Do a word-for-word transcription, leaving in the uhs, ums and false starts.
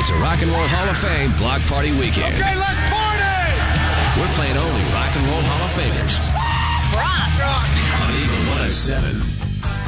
It's a Rock and Roll Hall of Fame block party weekend. Okay, let's party! We're playing only Rock and Roll Hall of Famers. Rock! On Eagle one oh seven.